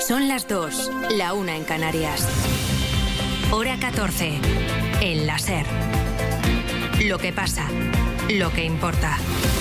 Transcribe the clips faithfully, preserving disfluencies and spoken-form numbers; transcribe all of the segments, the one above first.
Son las dos, la una en Canarias. Hora catorce, en la SER. Lo que pasa, lo que importa.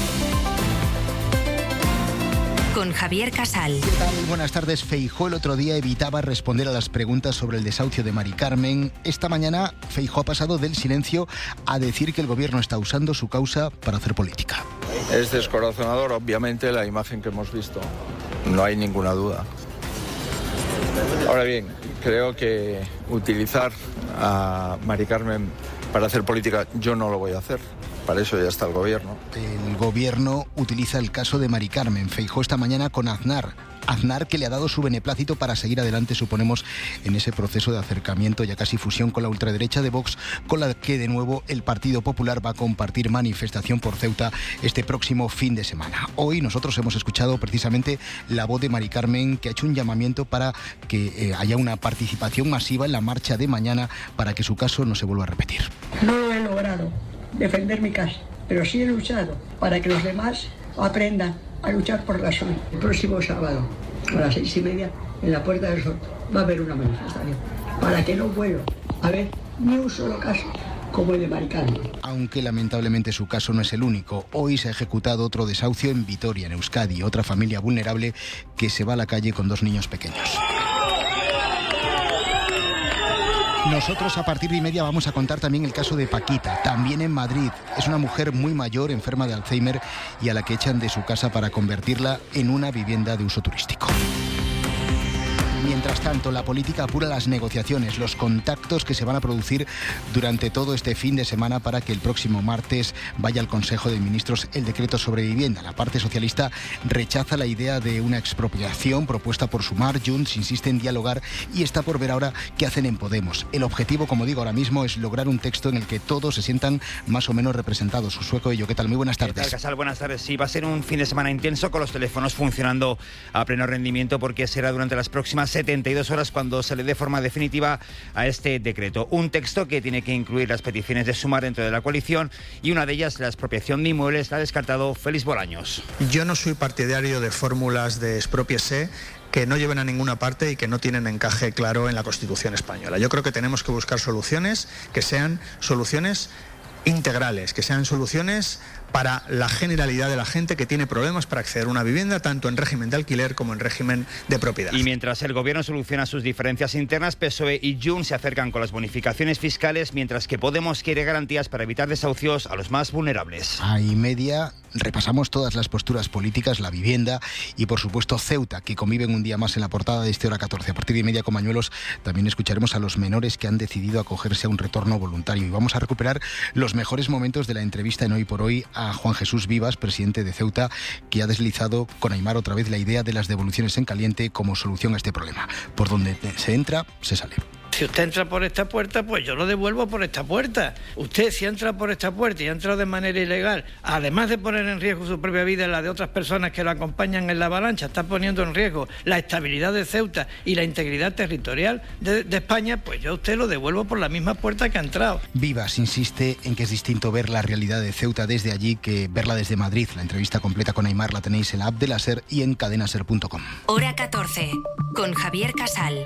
Con Javier Casal. ¿Qué tal? Buenas tardes. Feijóo el otro día evitaba responder a las preguntas sobre el desahucio de Mari Carmen. Esta mañana Feijóo ha pasado del silencio a decir que el gobierno está usando su causa para hacer política. Es descorazonador, obviamente, la imagen que hemos visto. No hay ninguna duda. Ahora bien, creo que utilizar a Mari Carmen para hacer política, yo no lo voy a hacer. Para eso ya está el gobierno. El gobierno utiliza el caso de Mari Carmen. Feijóo esta mañana con Aznar. Aznar, que le ha dado su beneplácito para seguir adelante, suponemos, en ese proceso de acercamiento, ya casi fusión con la ultraderecha de Vox, con la que de nuevo el Partido Popular va a compartir manifestación por Ceuta este próximo fin de semana. Hoy nosotros hemos escuchado precisamente la voz de Mari Carmen, que ha hecho un llamamiento para que eh, haya una participación masiva en la marcha de mañana para que su caso no se vuelva a repetir. No lo he logrado defender mi casa, pero sí he luchado para que los demás aprendan a luchar por la suya. El próximo sábado a las seis y media en la Puerta del Sol va a haber una manifestación para que no vuelva a haber ni un solo caso como el de Mari Carmen. Aunque lamentablemente su caso no es el único. Hoy se ha ejecutado otro desahucio en Vitoria, en Euskadi, otra familia vulnerable que se va a la calle con dos niños pequeños. Nosotros a partir de y media vamos a contar también el caso de Paquita, también en Madrid. Es una mujer muy mayor, enferma de Alzheimer, y a la que echan de su casa para convertirla en una vivienda de uso turístico. Mientras tanto, la política apura las negociaciones, los contactos que se van a producir durante todo este fin de semana para que el próximo martes vaya al Consejo de Ministros el decreto sobre vivienda. La parte socialista rechaza la idea de una expropiación propuesta por Sumar. Junts insiste en dialogar y está por ver ahora qué hacen en Podemos. El objetivo, como digo ahora mismo, es lograr un texto en el que todos se sientan más o menos representados. Sueco y yo, ¿qué tal? Muy buenas tardes. ¿Qué tal, Casal? Buenas tardes. Sí, va a ser un fin de semana intenso con los teléfonos funcionando a pleno rendimiento porque será durante las próximas setenta y dos horas cuando se le dé forma definitiva a este decreto. Un texto que tiene que incluir las peticiones de Sumar dentro de la coalición y una de ellas, la expropiación de inmuebles, la ha descartado Félix Bolaños. Yo no soy partidario de fórmulas de expropiese que no lleven a ninguna parte y que no tienen encaje claro en la Constitución española. Yo creo que tenemos que buscar soluciones que sean soluciones integrales, que sean soluciones para la generalidad de la gente que tiene problemas para acceder a una vivienda, tanto en régimen de alquiler como en régimen de propiedad. Y mientras el gobierno soluciona sus diferencias internas, P S O E y Junts se acercan con las bonificaciones fiscales, mientras que Podemos quiere garantías para evitar desahucios a los más vulnerables. A y media repasamos todas las posturas políticas, la vivienda y, por supuesto, Ceuta, que conviven un día más en la portada de este Hora catorce. A partir de y media con Mañuelos también escucharemos a los menores que han decidido acogerse a un retorno voluntario. Y vamos a recuperar los mejores momentos de la entrevista en Hoy por Hoy a Juan Jesús Vivas, presidente de Ceuta, que ha deslizado con Aimar otra vez la idea de las devoluciones en caliente como solución a este problema. Por donde se entra, se sale. Si usted entra por esta puerta, pues yo lo devuelvo por esta puerta. Usted, si entra por esta puerta y ha entrado de manera ilegal, además de poner en riesgo su propia vida y la de otras personas que lo acompañan en la avalancha, está poniendo en riesgo la estabilidad de Ceuta y la integridad territorial de, de España, pues yo a usted lo devuelvo por la misma puerta que ha entrado. Vivas insiste en que es distinto ver la realidad de Ceuta desde allí que verla desde Madrid. La entrevista completa con Aimar la tenéis en la app de la SER y en cadenaser punto com. Hora catorce, con Javier Casal.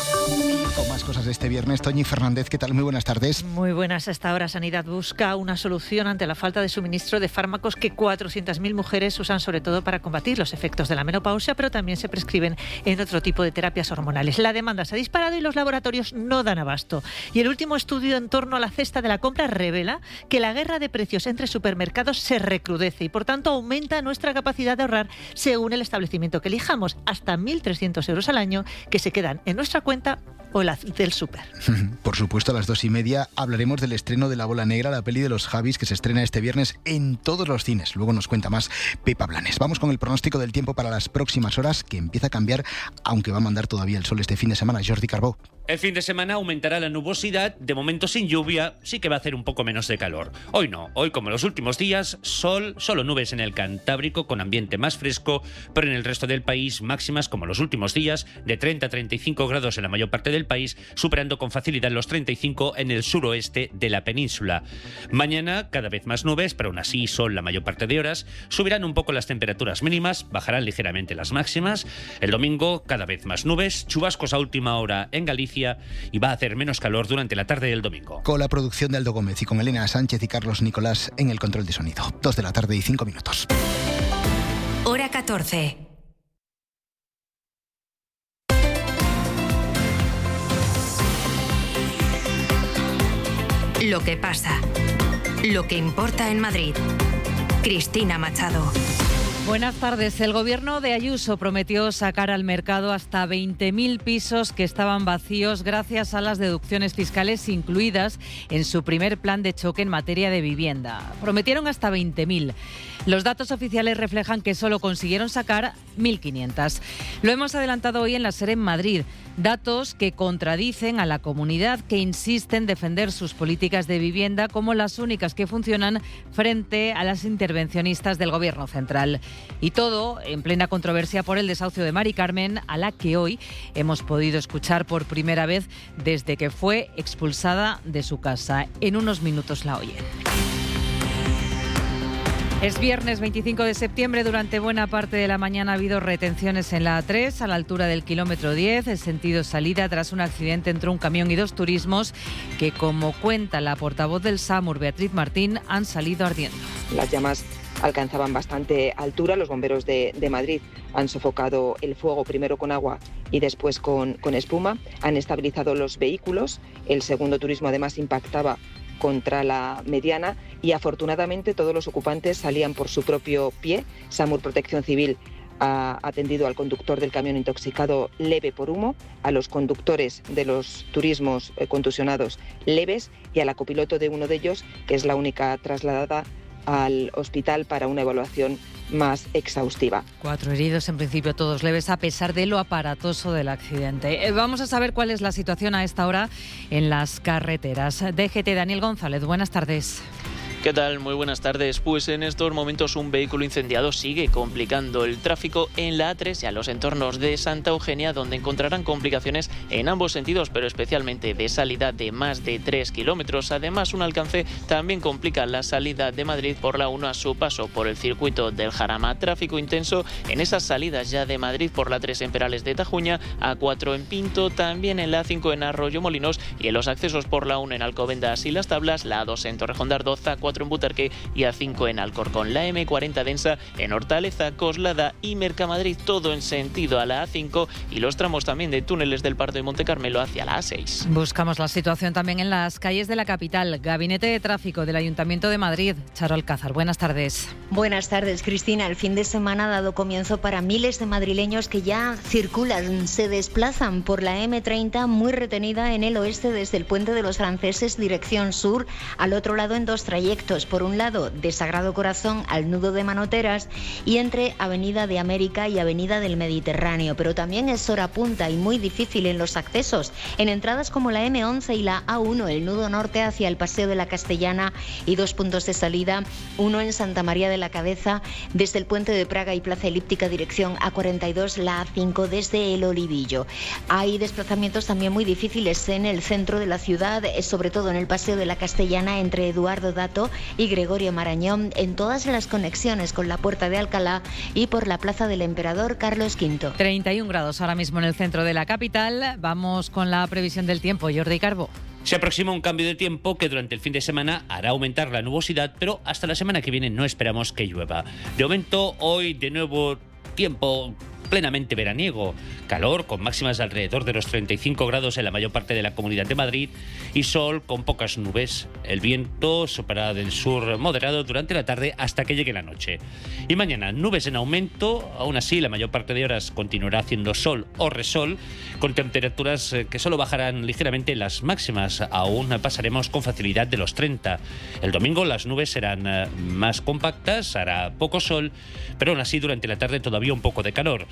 Con más cosas de este viernes, Toñi Fernández, ¿qué tal? Muy buenas tardes. Muy buenas. Hasta ahora Sanidad busca una solución ante la falta de suministro de fármacos que cuatrocientas mil mujeres usan sobre todo para combatir los efectos de la menopausia, pero también se prescriben en otro tipo de terapias hormonales. La demanda se ha disparado y los laboratorios no dan abasto. Y el último estudio en torno a la cesta de la compra revela que la guerra de precios entre supermercados se recrudece y por tanto aumenta nuestra capacidad de ahorrar según el establecimiento que elijamos, hasta mil trescientos euros al año que se quedan en nuestra cuenta o la del súper. Por supuesto, a las dos y media hablaremos del estreno de La Bola Negra, la peli de los Javis, que se estrena este viernes en todos los cines. Luego nos cuenta más Pepa Blanes. Vamos con el pronóstico del tiempo para las próximas horas, que empieza a cambiar, aunque va a mandar todavía el sol este fin de semana. Jordi Carbó. El fin de semana aumentará la nubosidad, de momento sin lluvia, sí que va a hacer un poco menos de calor. Hoy no, hoy como los últimos días, sol, solo nubes en el Cantábrico con ambiente más fresco, pero en el resto del país máximas como los últimos días, de treinta a treinta y cinco grados en la mayor parte del país, superando con facilidad los treinta y cinco en el suroeste de la península. Mañana cada vez más nubes, pero aún así sol la mayor parte de horas, subirán un poco las temperaturas mínimas, bajarán ligeramente las máximas. El domingo cada vez más nubes, chubascos a última hora en Galicia, y va a hacer menos calor durante la tarde del domingo. Con la producción de Aldo Gómez y con Elena Sánchez y Carlos Nicolás en el control de sonido. Dos de la tarde y cinco minutos. Hora catorce. Lo que pasa. Lo que importa en Madrid. Cristina Machado. Buenas tardes. El gobierno de Ayuso prometió sacar al mercado hasta veinte mil pisos que estaban vacíos gracias a las deducciones fiscales incluidas en su primer plan de choque en materia de vivienda. Prometieron hasta veinte mil. Los datos oficiales reflejan que solo consiguieron sacar mil quinientas. Lo hemos adelantado hoy en la SER en Madrid. Datos que contradicen a la comunidad, que insiste en defender sus políticas de vivienda como las únicas que funcionan frente a las intervencionistas del gobierno central. Y todo en plena controversia por el desahucio de Mari Carmen, a la que hoy hemos podido escuchar por primera vez desde que fue expulsada de su casa. En unos minutos la oyen. Es viernes veinticinco de septiembre. Durante buena parte de la mañana ha habido retenciones en la A tres, a la altura del kilómetro diez, el sentido salida, tras un accidente entre un camión y dos turismos que, como cuenta la portavoz del SAMUR, Beatriz Martín, han salido ardiendo. Las llamas alcanzaban bastante altura. Los bomberos de, de Madrid han sofocado el fuego primero con agua y después con, con espuma. Han estabilizado los vehículos. El segundo turismo además impactaba contra la mediana y afortunadamente todos los ocupantes salían por su propio pie. SAMUR Protección Civil ha atendido al conductor del camión intoxicado leve por humo, a los conductores de los turismos eh, contusionados leves y a la copiloto de uno de ellos, que es la única trasladada al hospital para una evaluación más exhaustiva. Cuatro heridos, en principio todos leves, a pesar de lo aparatoso del accidente. Vamos a saber cuál es la situación a esta hora en las carreteras. D G T, Daniel González, buenas tardes. ¿Qué tal? Muy buenas tardes. Pues en estos momentos un vehículo incendiado sigue complicando el tráfico en la A tres y a los entornos de Santa Eugenia, donde encontrarán complicaciones en ambos sentidos, pero especialmente de salida de más de tres kilómetros. Además, un alcance también complica la salida de Madrid por la uno a su paso por el circuito del Jarama. Tráfico intenso en esas salidas ya de Madrid por la tres en Perales de Tajuña, A cuatro en Pinto, también en la A cinco en Arroyomolinos y en los accesos por la uno en Alcobendas y Las Tablas, la A dos en Torrejón de Ardoz, A cuatro en Butarque y A cinco en Alcorcón, la eme cuarenta densa en Hortaleza, Coslada y Mercamadrid, todo en sentido a la A cinco y los tramos también de túneles del Pardo y Monte Carmelo hacia la A seis. Buscamos la situación también en las calles de la capital. Gabinete de Tráfico del Ayuntamiento de Madrid. Charo Alcázar, buenas tardes. Buenas tardes, Cristina. El fin de semana ha dado comienzo para miles de madrileños que ya circulan, se desplazan por la eme treinta, muy retenida en el oeste desde el Puente de los Franceses, dirección sur, al otro lado en dos trayectos. Por un lado, de Sagrado Corazón al nudo de Manoteras y entre Avenida de América y Avenida del Mediterráneo. Pero también es hora punta y muy difícil en los accesos. En entradas como la eme once y la A uno, el nudo norte hacia el Paseo de la Castellana y dos puntos de salida, uno en Santa María de la Cabeza desde el Puente de Praga y Plaza Elíptica dirección A cuarenta y dos, la A cinco desde el Olivillo. Hay desplazamientos también muy difíciles en el centro de la ciudad, sobre todo en el Paseo de la Castellana entre Eduardo Dato y Gregorio Marañón, en todas las conexiones con la Puerta de Alcalá y por la Plaza del Emperador Carlos quinto. treinta y un grados ahora mismo en el centro de la capital. Vamos con la previsión del tiempo. Jordi Carbo. Se aproxima un cambio de tiempo que durante el fin de semana hará aumentar la nubosidad, pero hasta la semana que viene no esperamos que llueva. De momento, hoy de nuevo tiempo plenamente veraniego, calor con máximas alrededor de los treinta y cinco grados en la mayor parte de la Comunidad de Madrid y sol con pocas nubes. El viento soplará del sur moderado durante la tarde hasta que llegue la noche. Y mañana nubes en aumento, aún así la mayor parte de horas continuará haciendo sol o resol, con temperaturas que solo bajarán ligeramente las máximas. Aún pasaremos con facilidad de los treinta. El domingo las nubes serán más compactas, hará poco sol, pero aún así durante la tarde todavía un poco de calor.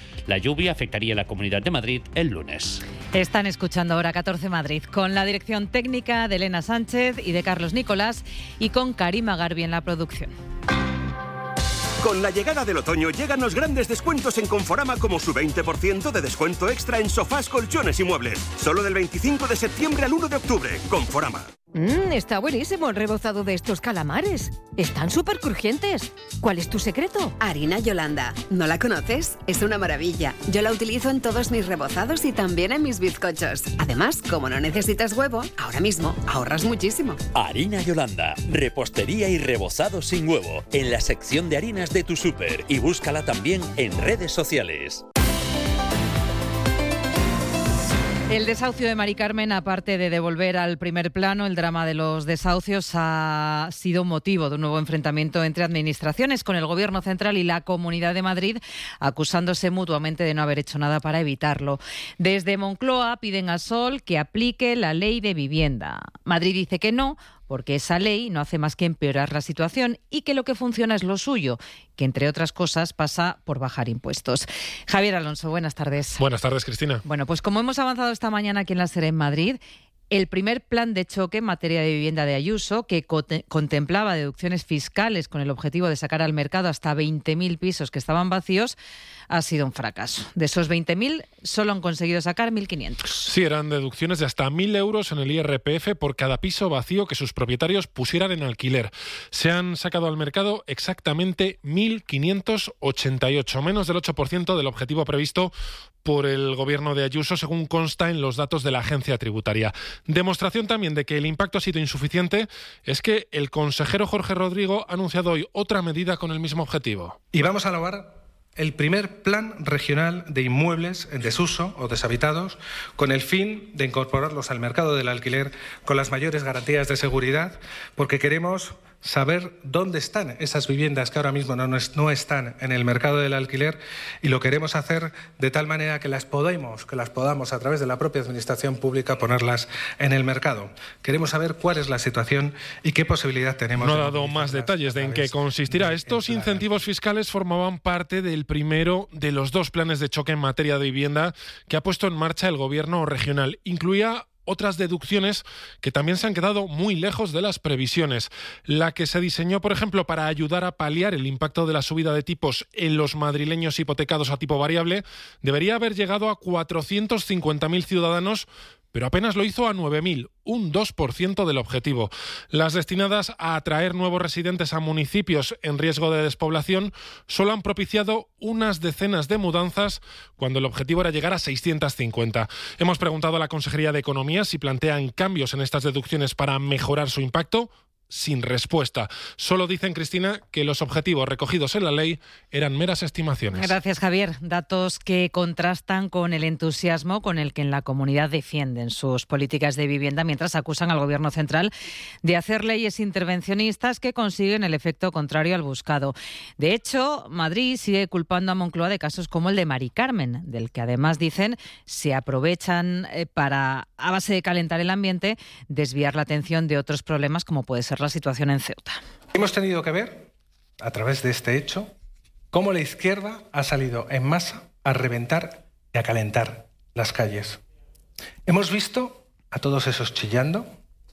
La lluvia afectaría a la Comunidad de Madrid el lunes. Están escuchando Hora catorce Madrid, con la dirección técnica de Elena Sánchez y de Carlos Nicolás y con Karima Garbi en la producción. Con la llegada del otoño llegan los grandes descuentos en Conforama, como su veinte por ciento de descuento extra en sofás, colchones y muebles. Solo del veinticinco de septiembre al uno de octubre. Conforama. Mmm, está buenísimo el rebozado de estos calamares. Están súper crujientes. ¿Cuál es tu secreto? Harina Yolanda. ¿No la conoces? Es una maravilla. Yo la utilizo en todos mis rebozados y también en mis bizcochos. Además, como no necesitas huevo, ahora mismo ahorras muchísimo. Harina Yolanda. Repostería y rebozado sin huevo. En la sección de harinas de tu súper. Y búscala también en redes sociales. El desahucio de Mari Carmen, aparte de devolver al primer plano el drama de los desahucios, ha sido motivo de un nuevo enfrentamiento entre administraciones, con el Gobierno central y la Comunidad de Madrid acusándose mutuamente de no haber hecho nada para evitarlo. Desde Moncloa piden a Sol que aplique la ley de vivienda. Madrid dice que no, porque esa ley no hace más que empeorar la situación y que lo que funciona es lo suyo, que entre otras cosas pasa por bajar impuestos. Javier Alonso, buenas tardes. Buenas tardes, Cristina. Bueno, pues como hemos avanzado esta mañana aquí en la SER en Madrid, el primer plan de choque en materia de vivienda de Ayuso, que co- contemplaba deducciones fiscales con el objetivo de sacar al mercado hasta veinte mil pisos que estaban vacíos, ha sido un fracaso. De esos veinte mil, solo han conseguido sacar mil quinientos. Sí, eran deducciones de hasta mil euros en el I R P F por cada piso vacío que sus propietarios pusieran en alquiler. Se han sacado al mercado exactamente mil quinientos ochenta y ocho, menos del ocho por ciento del objetivo previsto por el gobierno de Ayuso, según consta en los datos de la agencia tributaria. Demostración también de que el impacto ha sido insuficiente es que el consejero Jorge Rodrigo ha anunciado hoy otra medida con el mismo objetivo. Y vamos a elaborar el primer plan regional de inmuebles en desuso o deshabitados, con el fin de incorporarlos al mercado del alquiler con las mayores garantías de seguridad, porque queremos saber dónde están esas viviendas que ahora mismo no, no están en el mercado del alquiler, y lo queremos hacer de tal manera que las podamos, que las podamos a través de la propia administración pública ponerlas en el mercado. Queremos saber cuál es la situación y qué posibilidad tenemos. No ha de dado más detalles de en qué consistirá. Estos incentivos fiscales formaban parte del primero de los dos planes de choque en materia de vivienda que ha puesto en marcha el gobierno regional. Incluía otras deducciones que también se han quedado muy lejos de las previsiones. La que se diseñó, por ejemplo, para ayudar a paliar el impacto de la subida de tipos en los madrileños hipotecados a tipo variable, debería haber llegado a cuatrocientos cincuenta mil ciudadanos, pero apenas lo hizo a nueve mil, un dos por ciento del objetivo. Las destinadas a atraer nuevos residentes a municipios en riesgo de despoblación solo han propiciado unas decenas de mudanzas, cuando el objetivo era llegar a seiscientos cincuenta. Hemos preguntado a la Consejería de Economía si plantean cambios en estas deducciones para mejorar su impacto. Sin respuesta. Solo dicen, Cristina, que los objetivos recogidos en la ley eran meras estimaciones. Gracias, Javier. Datos que contrastan con el entusiasmo con el que en la comunidad defienden sus políticas de vivienda, mientras acusan al Gobierno central de hacer leyes intervencionistas que consiguen el efecto contrario al buscado. De hecho, Madrid sigue culpando a Moncloa de casos como el de Mari Carmen, del que además dicen se aprovechan para, a base de calentar el ambiente, desviar la atención de otros problemas como puede ser la situación en Ceuta. Hemos tenido que ver, a través de este hecho, cómo la izquierda ha salido en masa a reventar y a calentar las calles. Hemos visto a todos esos chillando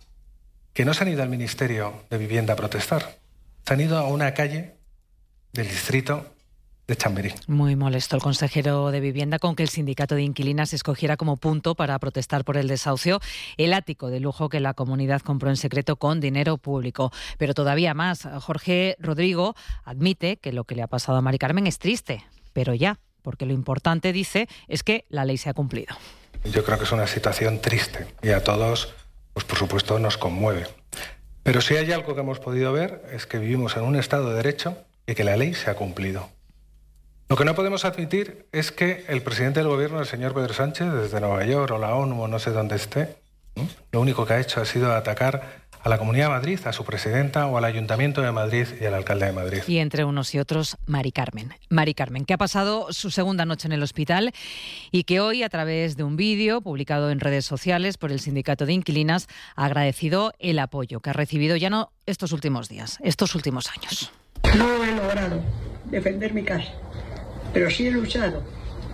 que no se han ido al Ministerio de Vivienda a protestar, se han ido a una calle del distrito de Chamberí. Muy molesto el consejero de Vivienda con que el sindicato de inquilinas escogiera como punto para protestar por el desahucio el ático de lujo que la comunidad compró en secreto con dinero público. Pero todavía más, Jorge Rodrigo admite que lo que le ha pasado a Mari Carmen es triste, pero ya, porque lo importante, dice, es que la ley se ha cumplido. Yo creo que es una situación triste y a todos, pues por supuesto, nos conmueve. Pero si hay algo que hemos podido ver es que vivimos en un Estado de Derecho y que la ley se ha cumplido. Lo que no podemos admitir es que el presidente del gobierno, el señor Pedro Sánchez, desde Nueva York o la ONU o no sé dónde esté, ¿no?, lo único que ha hecho ha sido atacar a la Comunidad de Madrid, a su presidenta o al Ayuntamiento de Madrid y al alcalde de Madrid. Y entre unos y otros, Mari Carmen. Mari Carmen, que ha pasado su segunda noche en el hospital y que hoy, a través de un vídeo publicado en redes sociales por el Sindicato de Inquilinas, ha agradecido el apoyo que ha recibido ya no estos últimos días, estos últimos años. No he logrado defender mi casa, pero sí he luchado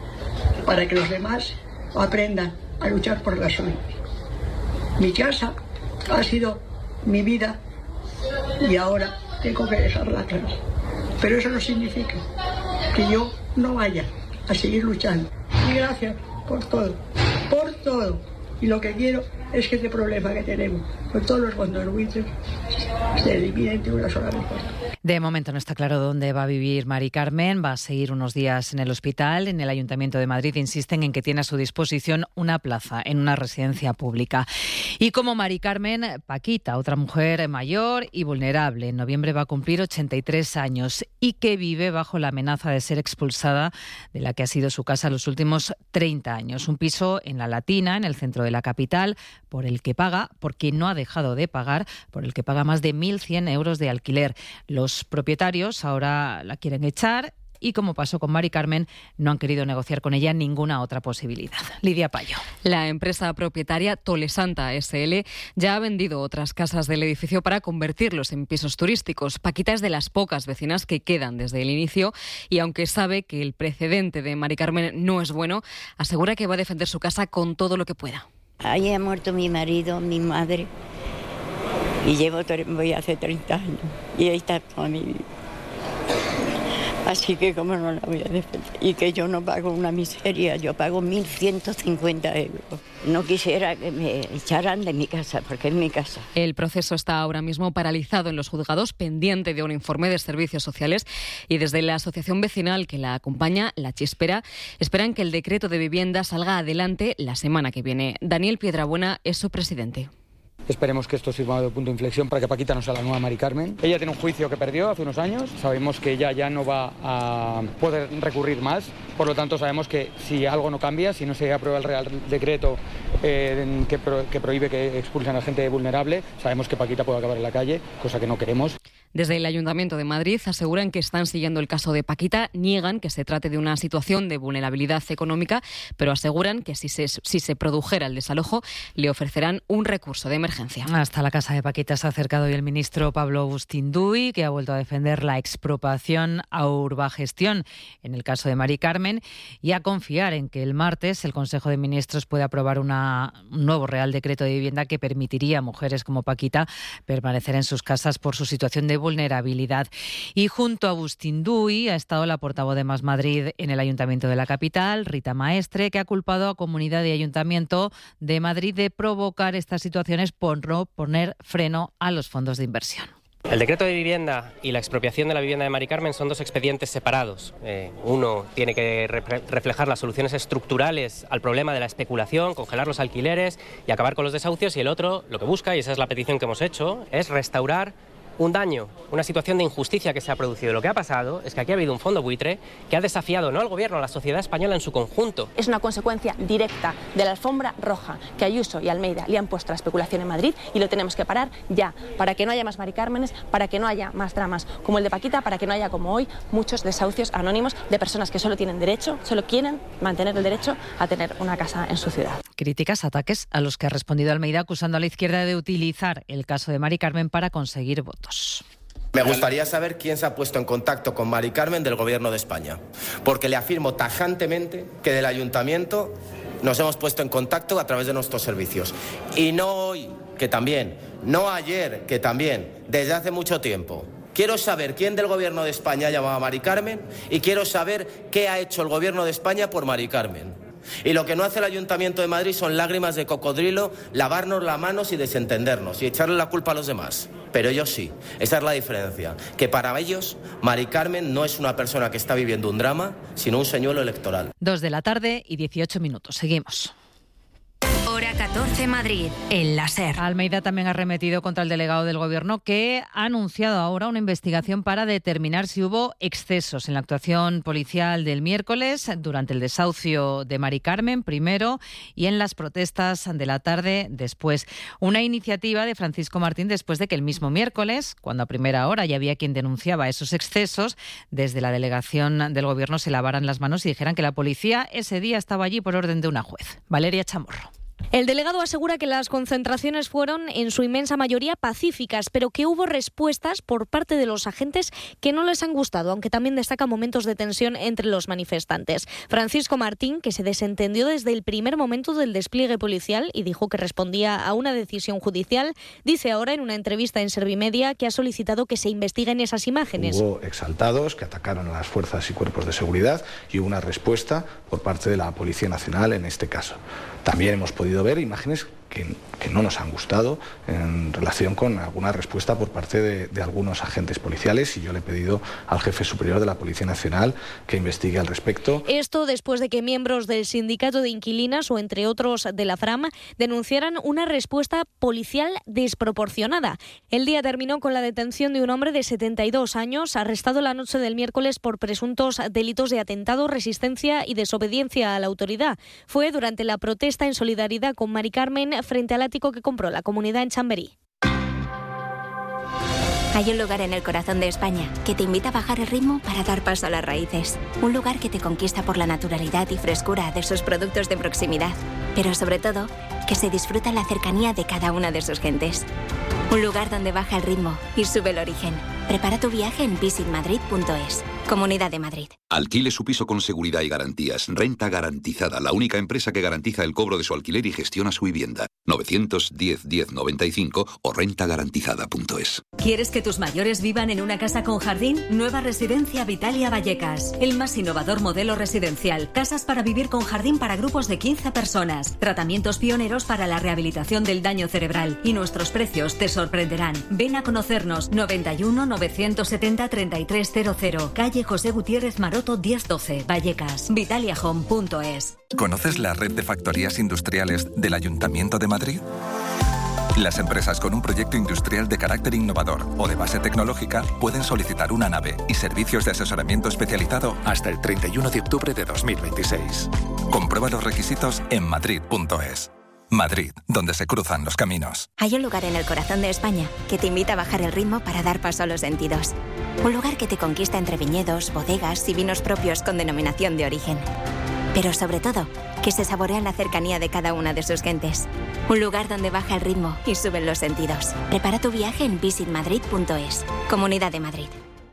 para que los demás aprendan a luchar por la suya. Mi casa ha sido mi vida y ahora tengo que dejarla atrás. Pero eso no significa que yo no vaya a seguir luchando. Y gracias por todo, por todo. Y lo que quiero es que este problema que tenemos con todos los condonuitos se elimine de una sola vez. De momento no está claro dónde va a vivir Mari Carmen. Va a seguir unos días en el hospital. En el Ayuntamiento de Madrid insisten en que tiene a su disposición una plaza en una residencia pública. Y como Mari Carmen, Paquita, otra mujer mayor y vulnerable. En noviembre va a cumplir ochenta y tres años y que vive bajo la amenaza de ser expulsada de la que ha sido su casa los últimos treinta años. Un piso en La Latina, en el centro de la capital, por el que paga, porque no ha dejado de pagar, por el que paga más de mil cien euros de alquiler. Los propietarios ahora la quieren echar y, como pasó con Mari Carmen, no han querido negociar con ella ninguna otra posibilidad. Lidia Payo. La empresa propietaria Tolesanta S L ya ha vendido otras casas del edificio para convertirlos en pisos turísticos. Paquita es de las pocas vecinas que quedan desde el inicio y, aunque sabe que el precedente de Mari Carmen no es bueno, asegura que va a defender su casa con todo lo que pueda. Ahí ha muerto mi marido, mi madre, y llevo, voy hace treinta años, y ahí está toda mi vida. Así que cómo no la voy a defender. Y que yo no pago una miseria, yo pago mil ciento cincuenta euros. No quisiera que me echaran de mi casa, porque es mi casa. El proceso está ahora mismo paralizado en los juzgados, pendiente de un informe de servicios sociales, y desde la asociación vecinal que la acompaña, La Chispera, esperan que el decreto de vivienda salga adelante la semana que viene. Daniel Piedrabuena es su presidente. Esperemos que esto sirva de punto de inflexión para que Paquita no sea la nueva Mari Carmen. Ella tiene un juicio que perdió hace unos años. Sabemos que ella ya no va a poder recurrir más. Por lo tanto, sabemos que si algo no cambia, si no se aprueba el Real Decreto eh, que, pro, que prohíbe que expulsen a gente vulnerable, sabemos que Paquita puede acabar en la calle, cosa que no queremos. Desde el Ayuntamiento de Madrid aseguran que están siguiendo el caso de Paquita, niegan que se trate de una situación de vulnerabilidad económica, pero aseguran que si se, si se produjera el desalojo, le ofrecerán un recurso de emergencia. Hasta la casa de Paquita se ha acercado hoy el ministro Pablo Bustinduy, que ha vuelto a defender la expropiación a Urbagestión en el caso de Mari Carmen y a confiar en que el martes el Consejo de Ministros pueda aprobar una, un nuevo Real Decreto de Vivienda que permitiría a mujeres como Paquita permanecer en sus casas por su situación de vulnerabilidad. Y junto a Bustinduy ha estado la portavoz de Más Madrid en el Ayuntamiento de la capital, Rita Maestre, que ha culpado a Comunidad y Ayuntamiento de Madrid de provocar estas situaciones por no poner freno a los fondos de inversión. El decreto de vivienda y la expropiación de la vivienda de Mari Carmen son dos expedientes separados. Eh, uno tiene que re- reflejar las soluciones estructurales al problema de la especulación, congelar los alquileres y acabar con los desahucios, y el otro lo que busca, y esa es la petición que hemos hecho, es restaurar un daño, una situación de injusticia que se ha producido. Lo que ha pasado es que aquí ha habido un fondo buitre que ha desafiado no al gobierno, a la sociedad española en su conjunto. Es una consecuencia directa de la alfombra roja que Ayuso y Almeida le han puesto a la especulación en Madrid, y lo tenemos que parar ya, para que no haya más Mari Cármenes, para que no haya más dramas como el de Paquita, para que no haya, como hoy, muchos desahucios anónimos de personas que solo tienen derecho, solo quieren mantener el derecho a tener una casa en su ciudad. Críticas, ataques a los que ha respondido Almeida, acusando a la izquierda de utilizar el caso de Mari Carmen para conseguir votos. Me gustaría saber quién se ha puesto en contacto con Mari Carmen del Gobierno de España, porque le afirmo tajantemente que del Ayuntamiento nos hemos puesto en contacto a través de nuestros servicios. Y no hoy, que también, no ayer, que también, desde hace mucho tiempo. Quiero saber quién del Gobierno de España ha llamado a Mari Carmen y quiero saber qué ha hecho el Gobierno de España por Mari Carmen. Y lo que no hace el Ayuntamiento de Madrid son lágrimas de cocodrilo, lavarnos las manos y desentendernos y echarle la culpa a los demás. Pero ellos sí, esa es la diferencia, que para ellos Mari Carmen no es una persona que está viviendo un drama, sino un señuelo electoral. Dos de la tarde y dieciocho minutos. Seguimos. Hora catorce Madrid, en la SER. Almeida también ha arremetido contra el delegado del Gobierno, que ha anunciado ahora una investigación para determinar si hubo excesos en la actuación policial del miércoles durante el desahucio de Mari Carmen primero y en las protestas de la tarde después. Una iniciativa de Francisco Martín después de que el mismo miércoles, cuando a primera hora ya había quien denunciaba esos excesos, desde la delegación del Gobierno se lavaran las manos y dijeran que la policía ese día estaba allí por orden de una juez. Valeria Chamorro. El delegado asegura que las concentraciones fueron en su inmensa mayoría pacíficas, pero que hubo respuestas por parte de los agentes que no les han gustado, aunque también destaca momentos de tensión entre los manifestantes. Francisco Martín, que se desentendió desde el primer momento del despliegue policial y dijo que respondía a una decisión judicial, dice ahora en una entrevista en Servimedia que ha solicitado que se investiguen esas imágenes. Hubo exaltados que atacaron a las fuerzas y cuerpos de seguridad y hubo una respuesta por parte de la Policía Nacional en este caso. También hemos podido ver imágenes que, que no nos han gustado en relación con alguna respuesta por parte de, de algunos agentes policiales y yo le he pedido al jefe superior de la Policía Nacional que investigue al respecto. Esto después de que miembros del sindicato de inquilinas o entre otros de la FRAM denunciaran una respuesta policial desproporcionada. El día terminó con la detención de un hombre de setenta y dos años arrestado la noche del miércoles por presuntos delitos de atentado, resistencia y desobediencia a la autoridad. Fue durante la protesta en solidaridad con Mari Carmen frente al ático que compró la comunidad en Chamberí. Hay un lugar en el corazón de España que te invita a bajar el ritmo para dar paso a las raíces. Un lugar que te conquista por la naturalidad y frescura de sus productos de proximidad. Pero sobre todo, que se disfruta la cercanía de cada una de sus gentes. Un lugar donde baja el ritmo y sube el origen. Prepara tu viaje en visit madrid punto es. Comunidad de Madrid. Alquile su piso con seguridad y garantías. Renta Garantizada, la única empresa que garantiza el cobro de su alquiler y gestiona su vivienda. novecientos diez diez noventa y cinco o renta garantizada punto es. ¿Quieres que tus mayores vivan en una casa con jardín? Nueva Residencia Vitalia Vallecas. El más innovador modelo residencial. Casas para vivir con jardín para grupos de quince personas. Tratamientos pioneros para la rehabilitación del daño cerebral. Y nuestros precios te sorprenderán. Ven a conocernos. noventa y uno novecientos setenta treinta y tres cero cero. Calle José Gutiérrez Maroto diez doce. Vallecas. Vitalia Home punto es. ¿Conoces la red de factorías industriales del Ayuntamiento de Madrid? Las empresas con un proyecto industrial de carácter innovador o de base tecnológica pueden solicitar una nave y servicios de asesoramiento especializado hasta el treinta y uno de octubre de dos mil veintiséis. Comprueba los requisitos en madrid punto es. Madrid, donde se cruzan los caminos. Hay un lugar en el corazón de España que te invita a bajar el ritmo para dar paso a los sentidos. Un lugar que te conquista entre viñedos, bodegas y vinos propios con denominación de origen. Pero sobre todo, que se saborea la cercanía de cada una de sus gentes. Un lugar donde baja el ritmo y suben los sentidos. Prepara tu viaje en visit madrid punto es. Comunidad de Madrid.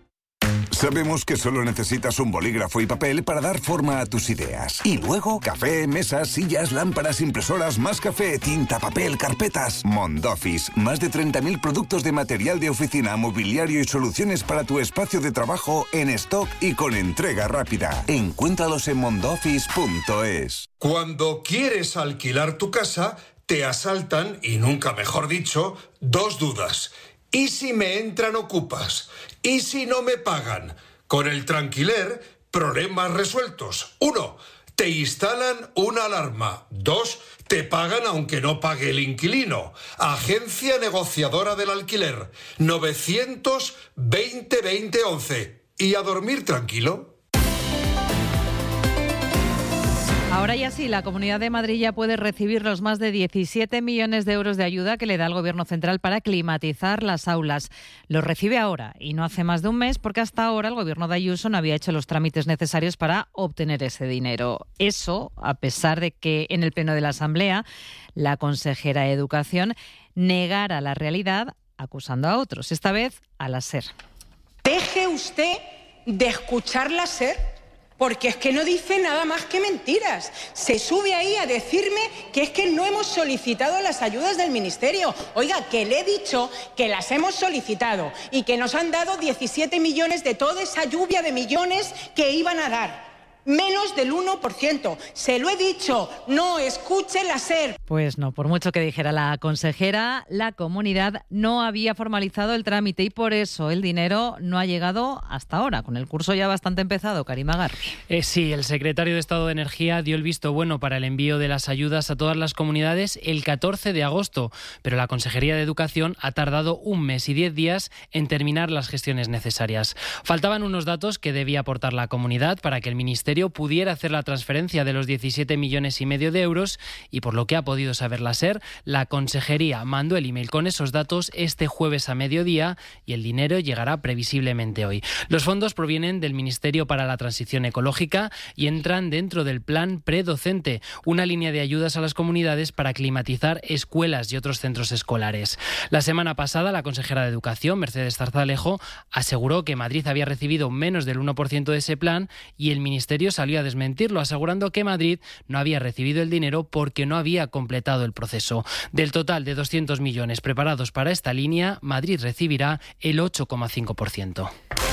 Sabemos que solo necesitas un bolígrafo y papel para dar forma a tus ideas. Y luego, café, mesas, sillas, lámparas, impresoras, más café, tinta, papel, carpetas. Mondoffice, más de treinta mil productos de material de oficina, mobiliario y soluciones para tu espacio de trabajo en stock y con entrega rápida. Encuéntralos en mondoffice punto es. Cuando quieres alquilar tu casa, te asaltan, y nunca mejor dicho, dos dudas. ¿Y si me entran ocupas? ¿Y si no me pagan? Con el Tranquiler, problemas resueltos. Uno, te instalan una alarma. Dos, te pagan aunque no pague el inquilino. Agencia negociadora del alquiler. novecientos veinte veinte once. ¿Y a dormir tranquilo? Ahora ya sí, la Comunidad de Madrid ya puede recibir los más de diecisiete millones de euros de ayuda que le da el Gobierno central para climatizar las aulas. Los recibe ahora y no hace más de un mes porque hasta ahora el Gobierno de Ayuso no había hecho los trámites necesarios para obtener ese dinero. Eso, a pesar de que en el Pleno de la Asamblea la consejera de Educación negara la realidad acusando a otros, esta vez a la SER. Deje usted de escuchar la SER. Porque es que no dice nada más que mentiras. Se sube ahí a decirme que es que no hemos solicitado las ayudas del Ministerio. Oiga, que le he dicho que las hemos solicitado y que nos han dado diecisiete millones de toda esa lluvia de millones que iban a dar. Menos del uno por ciento. Se lo he dicho, no escuche la SER. Pues no, por mucho que dijera la consejera, la comunidad no había formalizado el trámite y por eso el dinero no ha llegado hasta ahora, con el curso ya bastante empezado. Karima Garri. Eh, sí, el secretario de Estado de Energía dio el visto bueno para el envío de las ayudas a todas las comunidades el catorce de agosto, pero la Consejería de Educación ha tardado un mes y diez días en terminar las gestiones necesarias. Faltaban unos datos que debía aportar la comunidad para que el Ministerio Ministerio pudiera hacer la transferencia de los diecisiete millones y medio de euros y, por lo que ha podido saber la SER, la Consejería mandó el email con esos datos este jueves a mediodía y el dinero llegará previsiblemente hoy. Los fondos provienen del Ministerio para la Transición Ecológica y entran dentro del Plan Predocente, una línea de ayudas a las comunidades para climatizar escuelas y otros centros escolares. La semana pasada, la consejera de Educación, Mercedes Zarzalejo, aseguró que Madrid había recibido menos del uno por ciento de ese plan y el Ministerio salió a desmentirlo, asegurando que Madrid no había recibido el dinero porque no había completado el proceso. Del total de doscientos millones preparados para esta línea, Madrid recibirá el ocho coma cinco por ciento.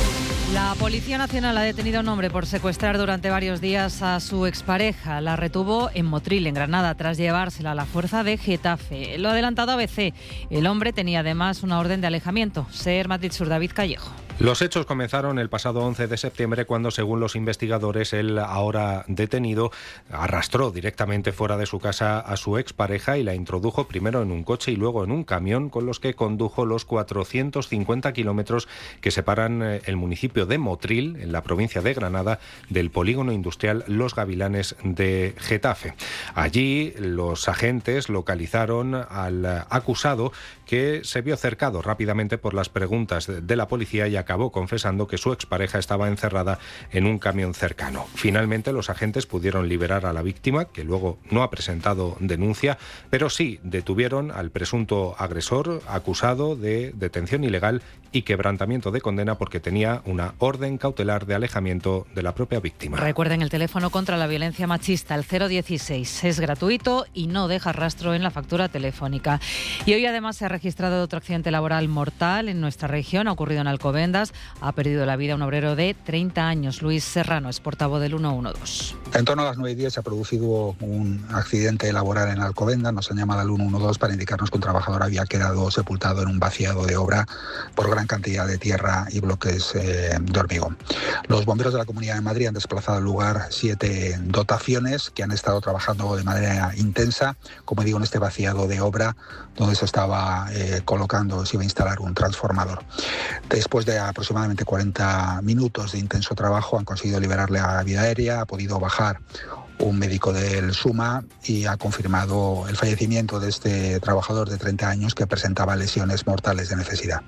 La Policía Nacional ha detenido a un hombre por secuestrar durante varios días a su expareja. La retuvo en Motril, en Granada, tras llevársela a la fuerza de Getafe. Lo ha adelantado A B C. El hombre tenía además una orden de alejamiento. SER Madrid Sur, David Callejo. Los hechos comenzaron el pasado once de septiembre cuando, según los investigadores, el ahora detenido arrastró directamente fuera de su casa a su expareja y la introdujo primero en un coche y luego en un camión con los que condujo los cuatrocientos cincuenta kilómetros que separan el municipio de Motril, en la provincia de Granada, del polígono industrial Los Gavilanes de Getafe. Allí los agentes localizaron al acusado, que se vio cercado rápidamente por las preguntas de la policía y acabó confesando que su expareja estaba encerrada en un camión cercano. Finalmente, los agentes pudieron liberar a la víctima, que luego no ha presentado denuncia, pero sí detuvieron al presunto agresor, acusado de detención ilegal y quebrantamiento de condena porque tenía una orden cautelar de alejamiento de la propia víctima. Recuerden el teléfono contra la violencia machista, el cero dieciséis. Es gratuito y no deja rastro en la factura telefónica. Y hoy además se ha registrado otro accidente laboral mortal en nuestra región. Ha ocurrido en Alcobendas. Ha perdido la vida un obrero de treinta años. Luis Serrano es portavoz del ciento doce. En torno a las nueve y diez se ha producido un accidente laboral en Alcobendas. Nos han llamado al ciento doce para indicarnos que un trabajador había quedado sepultado en un vaciado de obra por gran cantidad de tierra y bloques eh, de hormigón. Los bomberos de la Comunidad de Madrid han desplazado al lugar siete dotaciones que han estado trabajando de manera intensa, como digo, en este vaciado de obra donde se estaba eh, colocando, se iba a instalar un transformador. Después de aproximadamente cuarenta minutos de intenso trabajo han conseguido liberarle a la vida aérea, ha podido bajar un médico del SUMA y ha confirmado el fallecimiento de este trabajador de treinta años que presentaba lesiones mortales de necesidad.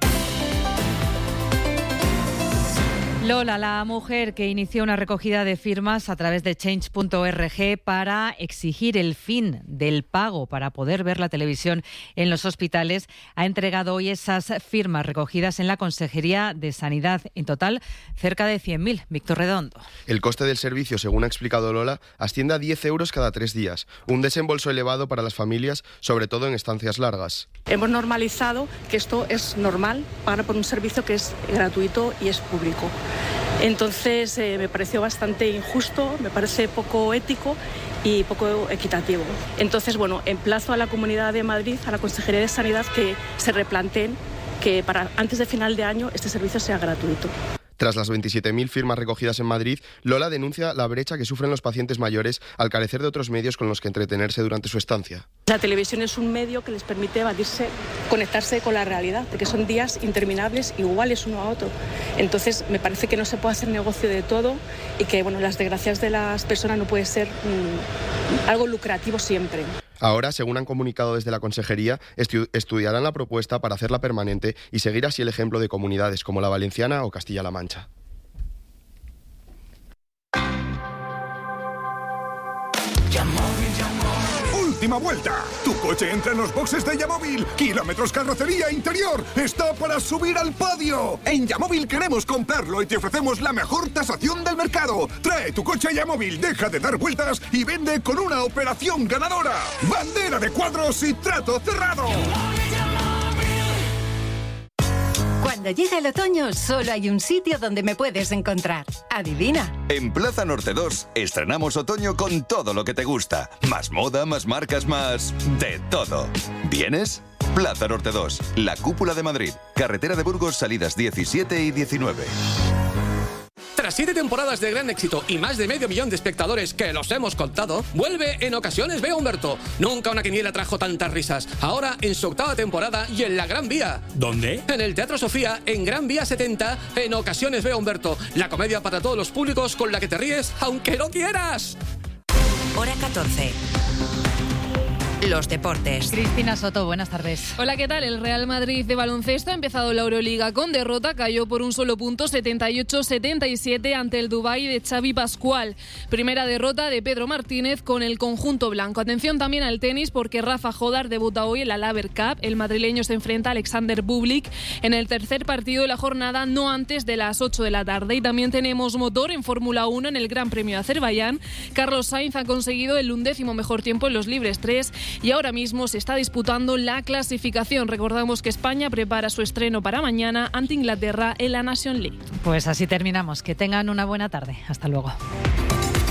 Lola, la mujer que inició una recogida de firmas a través de change punto org para exigir el fin del pago para poder ver la televisión en los hospitales, ha entregado hoy esas firmas recogidas en la Consejería de Sanidad. En total, cerca de cien mil. Víctor Redondo. El coste del servicio, según ha explicado Lola, asciende a diez euros cada tres días. Un desembolso elevado para las familias, sobre todo en estancias largas. Hemos normalizado que esto es normal, pagar por un servicio que es gratuito y es público. Entonces eh, me pareció bastante injusto, me parece poco ético y poco equitativo. Entonces, bueno, emplazo a la Comunidad de Madrid, a la Consejería de Sanidad, que se replanteen que para antes de final de año este servicio sea gratuito. Tras las veintisiete mil firmas recogidas en Madrid, Lola denuncia la brecha que sufren los pacientes mayores al carecer de otros medios con los que entretenerse durante su estancia. La televisión es un medio que les permite evadirse, conectarse con la realidad, porque son días interminables, iguales uno a otro. Entonces, me parece que no se puede hacer negocio de todo y que, bueno, las desgracias de las personas no puede ser mmm, algo lucrativo siempre. Ahora, según han comunicado desde la Consejería, estu- estudiarán la propuesta para hacerla permanente y seguir así el ejemplo de comunidades como la valenciana o Castilla-La Mancha. Última vuelta. Tu coche entra en los boxes de Yamóvil. Kilómetros, carrocería, interior. Está para subir al podio. En Yamóvil queremos comprarlo y te ofrecemos la mejor tasación del mercado. Trae tu coche a Yamóvil, deja de dar vueltas y vende con una operación ganadora. Bandera de cuadros y trato cerrado. Cuando llega el otoño, solo hay un sitio donde me puedes encontrar. Adivina. En Plaza Norte dos estrenamos otoño con todo lo que te gusta. Más moda, más marcas, más... de todo. ¿Vienes? Plaza Norte dos, la cúpula de Madrid. Carretera de Burgos, salidas diecisiete y diecinueve. Tras Tras siete temporadas de gran éxito y más de medio millón de espectadores que los hemos contado, vuelve En ocasiones veo a Humberto. Nunca una quiniela trajo tantas risas. Ahora en su octava temporada y en la Gran Vía. ¿Dónde? En el Teatro Sofía, en Gran Vía setenta, En ocasiones veo a Humberto. La comedia para todos los públicos con la que te ríes aunque no quieras. Hora catorce. Los deportes. Cristina Soto, buenas tardes. Hola, ¿qué tal? El Real Madrid de baloncesto ha empezado la Euroliga con derrota, cayó por un solo punto, setenta y ocho setenta y siete ante el Dubái de Xavi Pascual. Primera derrota de Pedro Martínez con el conjunto blanco. Atención también al tenis porque Rafa Jodar debuta hoy en la Laver Cup. El madrileño se enfrenta a Alexander Bublik en el tercer partido de la jornada, no antes de las ocho de la tarde. Y también tenemos motor en Fórmula uno en el Gran Premio de Azerbaiyán. Carlos Sainz ha conseguido el undécimo mejor tiempo en los libres tres y ahora mismo se está disputando la clasificación. Recordamos que España prepara su estreno para mañana ante Inglaterra en la Nation League. Pues así terminamos. Que tengan una buena tarde. Hasta luego.